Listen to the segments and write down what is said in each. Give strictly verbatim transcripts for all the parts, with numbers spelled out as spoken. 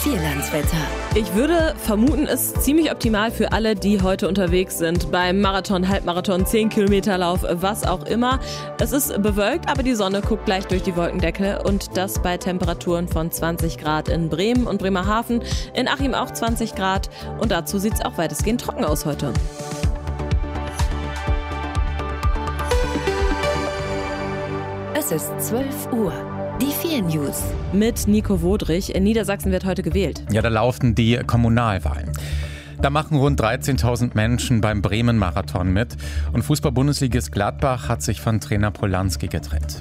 Vierlandswetter. Ich würde vermuten, es ist ziemlich optimal für alle, die heute unterwegs sind. Beim Marathon, Halbmarathon, zehn Kilometer Lauf, was auch immer. Es ist bewölkt, aber die Sonne guckt gleich durch die Wolkendecke. Und das bei Temperaturen von zwanzig Grad in Bremen und Bremerhaven. In Achim auch zwanzig Grad. Und dazu sieht es auch weitestgehend trocken aus heute. Es ist zwölf Uhr. Die vier News. Mit Nico Wodrich. In Niedersachsen wird heute gewählt. Ja, da laufen die Kommunalwahlen. Da machen rund dreizehntausend Menschen beim Bremen-Marathon mit. Und Fußball-Bundesligist Gladbach hat sich von Trainer Polanski getrennt.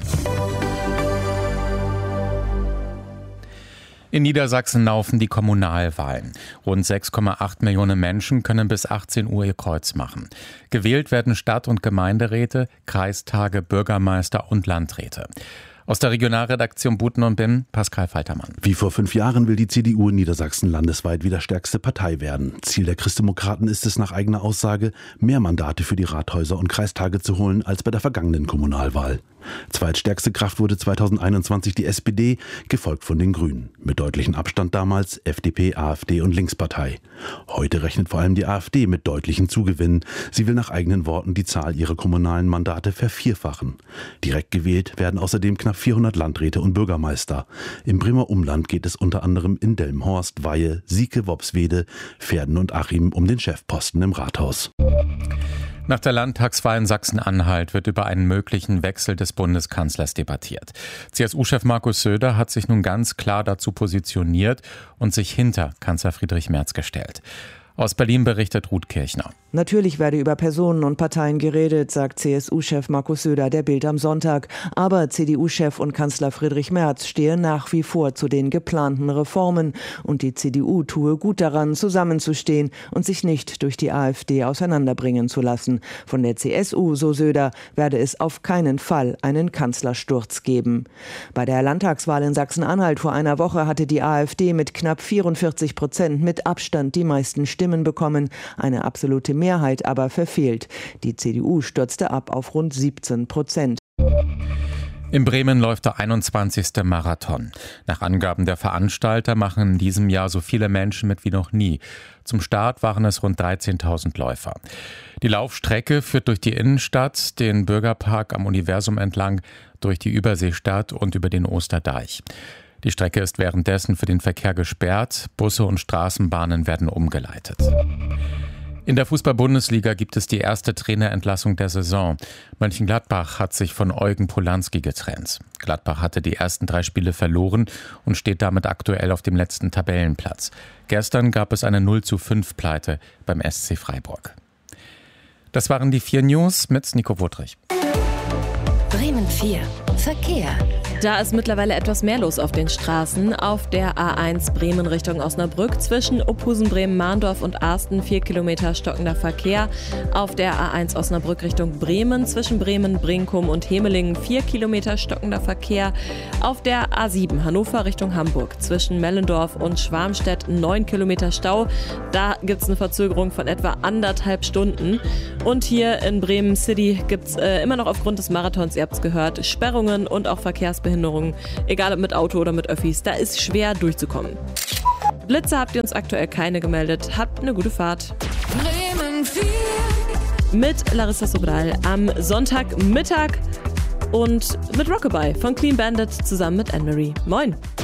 In Niedersachsen laufen die Kommunalwahlen. Rund sechs Komma acht Millionen Menschen können bis achtzehn Uhr ihr Kreuz machen. Gewählt werden Stadt- und Gemeinderäte, Kreistage, Bürgermeister und Landräte. Aus der Regionalredaktion Buten und Bim, Pascal Faltermann. Wie vor fünf Jahren will die C D U in Niedersachsen landesweit wieder stärkste Partei werden. Ziel der Christdemokraten ist es nach eigener Aussage, mehr Mandate für die Rathäuser und Kreistage zu holen als bei der vergangenen Kommunalwahl. Zweitstärkste Kraft wurde zweitausendeinundzwanzig die S P D, gefolgt von den Grünen. Mit deutlichem Abstand damals F D P, AfD und Linkspartei. Heute rechnet vor allem die AfD mit deutlichen Zugewinnen. Sie will nach eigenen Worten die Zahl ihrer kommunalen Mandate vervierfachen. Direkt gewählt werden außerdem knapp vierhundert Landräte und Bürgermeister. Im Bremer Umland geht es unter anderem in Delmenhorst, Weihe, Sieke, Worpswede, Verden und Achim um den Chefposten im Rathaus. Nach der Landtagswahl in Sachsen-Anhalt wird über einen möglichen Wechsel des Bundeskanzlers debattiert. C S U-Chef Markus Söder hat sich nun ganz klar dazu positioniert und sich hinter Kanzler Friedrich Merz gestellt. Aus Berlin berichtet Ruth Kirchner. Natürlich werde über Personen und Parteien geredet, sagt C S U-Chef Markus Söder der Bild am Sonntag. Aber C D U-Chef und Kanzler Friedrich Merz stehe nach wie vor zu den geplanten Reformen. Und die C D U tue gut daran, zusammenzustehen und sich nicht durch die AfD auseinanderbringen zu lassen. Von der C S U, so Söder, werde es auf keinen Fall einen Kanzlersturz geben. Bei der Landtagswahl in Sachsen-Anhalt vor einer Woche hatte die AfD mit knapp vierundvierzig Prozent mit Abstand die meisten Stimmen bekommen. Eine absolute Mehrheit aber verfehlt. Die C D U stürzte ab auf rund siebzehn Prozent. In Bremen läuft der einundzwanzigste Marathon. Nach Angaben der Veranstalter machen in diesem Jahr so viele Menschen mit wie noch nie. Zum Start waren es rund dreizehntausend Läufer. Die Laufstrecke führt durch die Innenstadt, den Bürgerpark am Universum entlang, durch die Überseestadt und über den Osterdeich. Die Strecke ist währenddessen für den Verkehr gesperrt. Busse und Straßenbahnen werden umgeleitet. In der Fußball-Bundesliga gibt es die erste Trainerentlassung der Saison. Mönchengladbach hat sich von Eugen Polanski getrennt. Gladbach hatte die ersten drei Spiele verloren und steht damit aktuell auf dem letzten Tabellenplatz. Gestern gab es eine null zu fünf Pleite beim S C Freiburg. Das waren die vier News mit Nico Wodrich. Bremen vier. Verkehr. Da ist mittlerweile etwas mehr los auf den Straßen. Auf der A eins Bremen Richtung Osnabrück zwischen Ophusen, Bremen, Mahndorf und Arsten vier Kilometer stockender Verkehr. Auf der A eins Osnabrück Richtung Bremen zwischen Bremen, Brinkum und Hemelingen vier Kilometer stockender Verkehr. Auf der A sieben Hannover Richtung Hamburg zwischen Mellendorf und Schwarmstedt neun Kilometer Stau. Da gibt es eine Verzögerung von etwa anderthalb Stunden. Und hier in Bremen City gibt es äh, immer noch aufgrund des Marathons, ihr habt es gehört, Sperrungen und auch Verkehrsbehinderungen, egal ob mit Auto oder mit Öffis, da ist schwer durchzukommen. Blitze habt ihr uns aktuell keine gemeldet. Habt eine gute Fahrt. Bremen vier. Mit Larissa Sobral am Sonntagmittag und mit Rockabye von Clean Bandit zusammen mit Anne-Marie. Moin!